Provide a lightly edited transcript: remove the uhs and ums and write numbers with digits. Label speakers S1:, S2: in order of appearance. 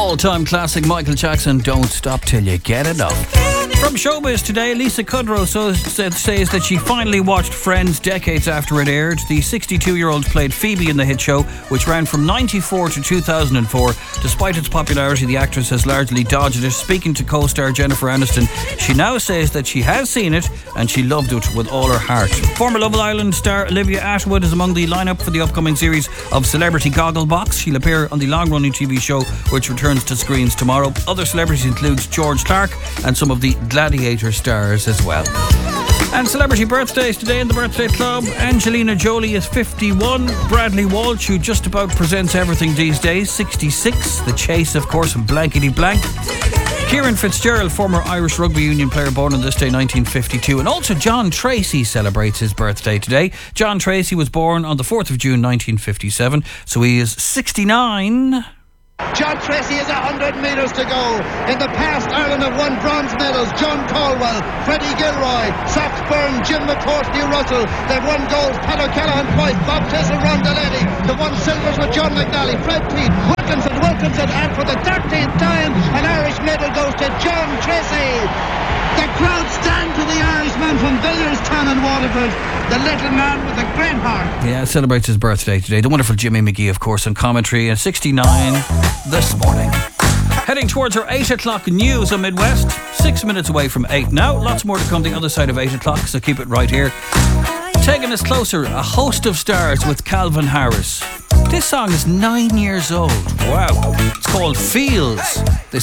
S1: All-time classic Michael Jackson, Don't Stop Till You Get Enough. From Showbiz today, Lisa Kudrow says that she finally watched Friends decades after it aired. The 62-year-old played Phoebe in the hit show, which ran from 94 to 2004. Despite its popularity, the actress has largely dodged it. Speaking to co-star Jennifer Aniston, she now says that she has seen it and she loved it with all her heart. Former Love Island star Olivia Ashwood is among the lineup for the upcoming series of Celebrity Gogglebox. She'll appear on the long-running TV show, which returns to screens tomorrow. Other celebrities include George Clark and some of the Gladiator stars as well. And celebrity birthdays today in the Birthday Club. Angelina Jolie is 51. Bradley Walsh, who just about presents everything these days, 66. The Chase, of course, and Blankety Blank. Kieran Fitzgerald, former Irish rugby union player, born on this day 1952. And also John Tracy celebrates his birthday today. John Tracy was born on the 4th of June 1957, so he is 69.
S2: John Tracy has 100 metres to go. In the past, Ireland have won bronze medals. John Caldwell, Freddie Gilroy, Sox Byrne, Jim McCourt, New Russell. They've won golds. Pat O'Callaghan twice. Bob Tissell, Ron Delaney. They've won silvers with John McNally, Fred Peete, Wilkinson, and for the 13th time, an Irish medal goes to John Tracy. The crowd stand to the Irishman from Villiers-Town and Waterford, the little man with the great heart.
S1: Yeah, celebrates his birthday today. The wonderful Jimmy McGee, of course, on commentary, and 69 this morning. Heading towards our 8 o'clock news on Midwest. 6 minutes away from 8 now. Lots more to come the other side of 8 o'clock, so keep it right here. Taking us closer, A Host of Stars with Calvin Harris. This song is 9 years old. Wow. It's called Feels.